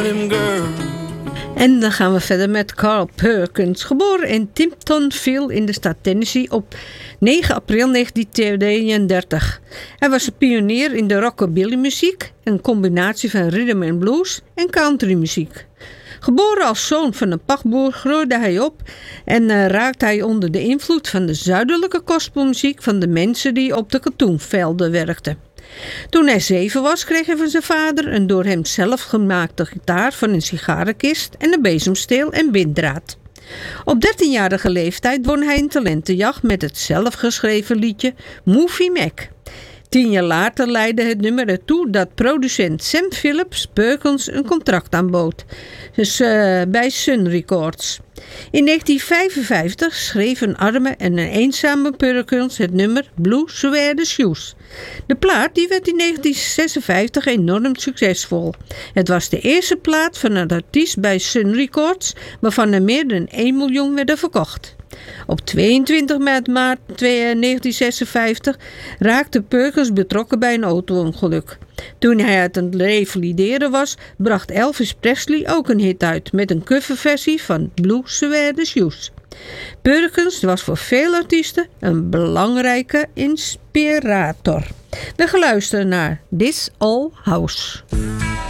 En dan gaan we verder met Carl Perkins. Geboren in Timptonville in de staat Tennessee op 9 april 1932. Hij was een pionier in de rockabilly muziek, een combinatie van rhythm and blues en country muziek. Geboren als zoon van een pachtboer groeide hij op en raakte hij onder de invloed van de zuidelijke gospelmuziek van de mensen die op de katoenvelden werkten. Toen hij 7 was, kreeg hij van zijn vader een door hem zelf gemaakte gitaar van een sigarenkist en een bezemsteel en binddraad. Op 13-jarige leeftijd won hij een talentenjacht met het zelfgeschreven liedje Movie Mac. 10 jaar later leidde het nummer ertoe dat producent Sam Phillips Perkins een contract aanbood, dus bij Sun Records. In 1955 schreef een arme en een eenzame Perkins het nummer Blue Suede Shoes. De plaat die werd in 1956 enorm succesvol. Het was de eerste plaat van een artiest bij Sun Records waarvan er meer dan 1 miljoen werden verkocht. Op 22 maart 1956 raakte Perkins betrokken bij een auto-ongeluk. Toen hij uit het revalideren was, bracht Elvis Presley ook een hit uit met een coverversie van Blue Suede Shoes. Perkins was voor veel artiesten een belangrijke inspirator. We gaan luisteren naar This Old House.